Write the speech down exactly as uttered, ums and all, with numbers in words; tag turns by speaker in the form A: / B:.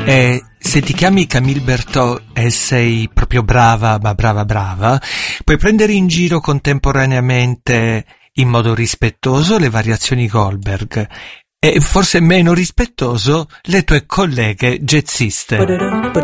A: E se ti chiami Camille Bertò e sei proprio brava, ma brava brava, puoi prendere in giro contemporaneamente, in modo rispettoso, le variazioni Goldberg e forse meno rispettoso le tue colleghe jazziste.